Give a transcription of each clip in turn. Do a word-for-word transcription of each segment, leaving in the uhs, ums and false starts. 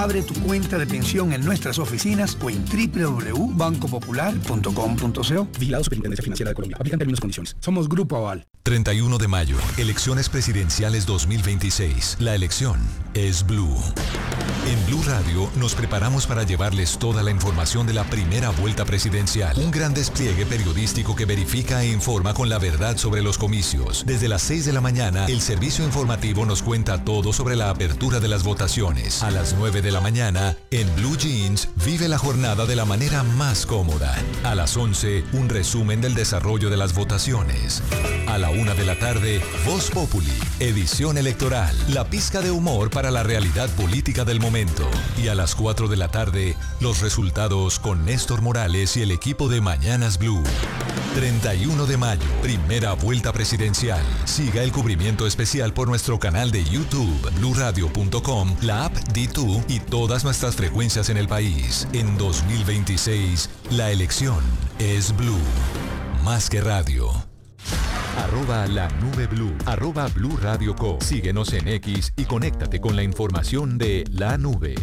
Abre tu cuenta de pensión en nuestras oficinas o en doble u doble u doble u punto banco popular punto com punto co. Vigilado Superintendencia Financiera de Colombia. Aplican términos y condiciones. Somos Grupo Aval. treinta y uno de mayo, elecciones presidenciales dos mil veintiséis. La elección es Blue. En Blue Radio nos preparamos para llevarles toda la información de la primera vuelta presidencial. Un gran despliegue periodístico que verifica e informa con la verdad sobre los comicios. Desde las seis de la mañana, el servicio informativo nos cuenta todo sobre la apertura de las votaciones. A las nueve de la mañana, en Blue Jeans, vive la jornada de la manera más cómoda. A las once, un resumen del desarrollo de las votaciones. A la una de la tarde, Voz Populi, edición electoral, la pizca de humor para la realidad política del momento. Y a las cuatro de la tarde, los resultados con Néstor Morales y el equipo de Mañanas Blue. treinta y uno de mayo, primera vuelta presidencial. Siga el cubrimiento especial por nuestro canal de YouTube, blue radio punto com, la app D dos y todas nuestras frecuencias en el país. En dos mil veintiséis, la elección es Blue. Más que radio. Arroba la nube blue, arroba Blue Radio Co. Síguenos en X y conéctate con la información de la nube.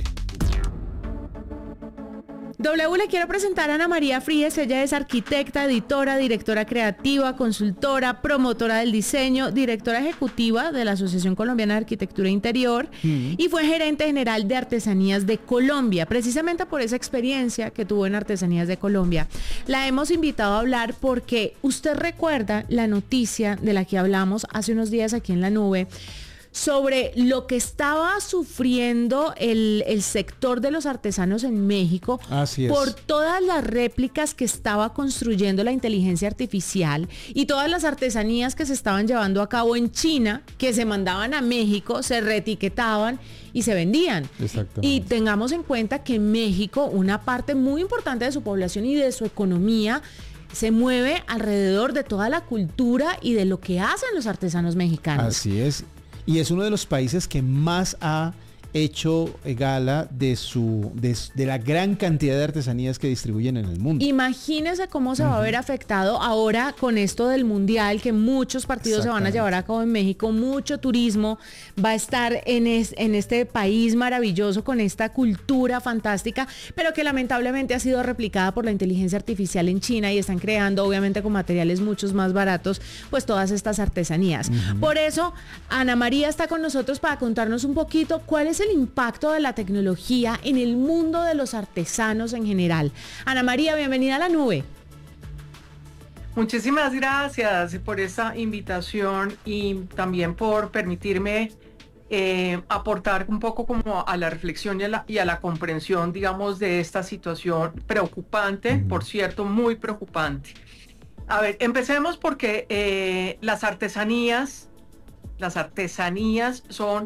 W le quiero presentar a Ana María Fríes. Ella es arquitecta, editora, directora creativa, consultora, promotora del diseño, directora ejecutiva de la Asociación Colombiana de Arquitectura Interior mm. y fue gerente general de Artesanías de Colombia. Precisamente por esa experiencia que tuvo en Artesanías de Colombia, la hemos invitado a hablar porque usted recuerda la noticia de la que hablamos hace unos días aquí en La Nube, sobre lo que estaba sufriendo el, el sector de los artesanos en México. Así es. Por todas las réplicas que estaba construyendo la inteligencia artificial y todas las artesanías que se estaban llevando a cabo en China, que se mandaban a México, se reetiquetaban y se vendían. Exactamente. Y tengamos en cuenta que México, una parte muy importante de su población y de su economía, se mueve alrededor de toda la cultura y de lo que hacen los artesanos mexicanos. Así es. Y es uno de los países que más ha hecho gala de su de, de la gran cantidad de artesanías que distribuyen en el mundo. Imagínese cómo se uh-huh. va a ver afectado ahora con esto del mundial, que muchos partidos se van a llevar a cabo en México, mucho turismo va a estar en, es, en este país maravilloso con esta cultura fantástica, pero que lamentablemente ha sido replicada por la inteligencia artificial en China y están creando obviamente con materiales muchos más baratos pues todas estas artesanías. Uh-huh. Por eso Ana María está con nosotros para contarnos un poquito cuál es el impacto de la tecnología en el mundo de los artesanos en general. Ana María, bienvenida a La Nube. Muchísimas gracias por esta invitación y también por permitirme eh, aportar un poco como a la reflexión y a la, y a la comprensión, digamos, de esta situación preocupante, uh-huh. por cierto, muy preocupante. A ver, empecemos porque eh, las artesanías, las artesanías son